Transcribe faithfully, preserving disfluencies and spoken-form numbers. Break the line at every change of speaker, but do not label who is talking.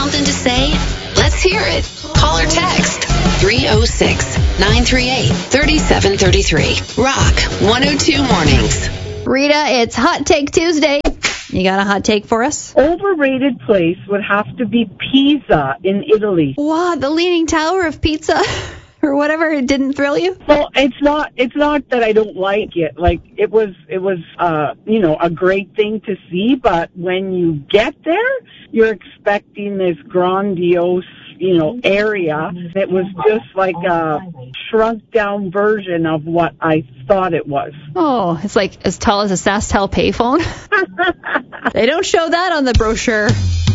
something to say? Let's hear it. Call or text three oh six, nine three eight, three seven three three. Rock one oh two Mornings.
Rita, it's Hot Take Tuesday. You got a hot take for us?
Overrated place would have to be Pisa in Italy.
Wow, the Leaning Tower of Pizza or whatever, it didn't thrill you?
Well, it's not it's not that I don't like it. Like it was it was uh, you know, a great thing to see, but when you get there, you're expecting this grandiose, you know, area. It was just like a shrunk down version of what I thought it was.
Oh, it's like as tall as a SaskTel payphone? They don't show that on the brochure.